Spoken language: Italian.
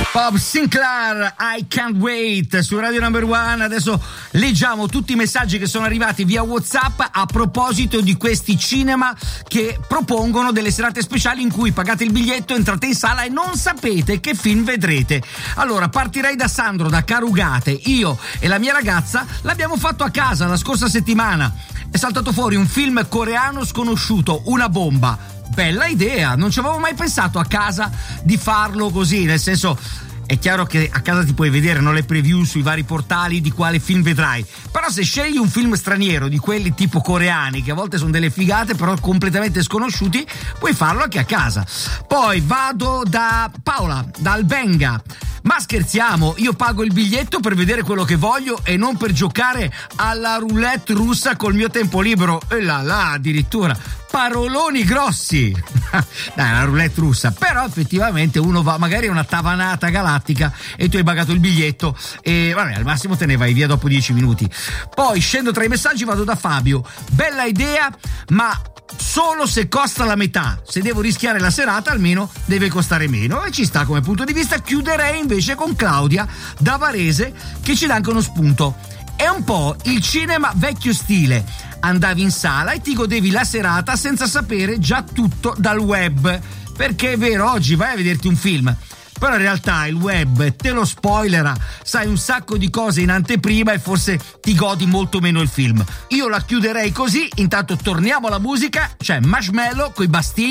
Bob Sinclair, I Can't Wait, su Radio Number One. Adesso leggiamo tutti i messaggi che sono arrivati via WhatsApp a proposito di questi cinema che propongono delle serate speciali in cui pagate il biglietto, entrate in sala e non sapete che film vedrete. Allora, partirei da Sandro, da Carugate. Io e la mia ragazza l'abbiamo fatto a casa la scorsa settimana. È saltato fuori un film coreano sconosciuto, una bomba. Bella idea, non ci avevo mai pensato a casa di farlo così, nel senso, è chiaro che a casa ti puoi vedere, no, le preview sui vari portali di quale film vedrai, però se scegli un film straniero di quelli tipo coreani, che a volte sono delle figate però completamente sconosciuti, puoi farlo anche a casa. Poi vado da Paola, da Albenga. Ma scherziamo, io pago il biglietto per vedere quello che voglio e non per giocare alla roulette russa col mio tempo libero. E là, addirittura paroloni grossi. Dai, la roulette russa. Però effettivamente uno va magari a una tavanata galattica e tu hai pagato il biglietto e vabbè, al massimo te ne vai via dopo 10 minuti. Poi scendo tra i messaggi, vado da Fabio. Bella idea, ma solo se costa la metà. Se devo rischiare la serata, almeno deve costare meno. E ci sta come punto di vista. Chiuderei invece con Claudia da Varese, che ci dà anche uno spunto. È un po' il cinema vecchio stile. Andavi in sala e ti godevi la serata senza sapere già tutto dal web. Perché è vero, oggi vai a vederti un film, però in realtà il web te lo spoilera, sai un sacco di cose in anteprima e forse ti godi molto meno il film. Io la chiuderei così, intanto torniamo alla musica, c'è Marshmello coi Bastille.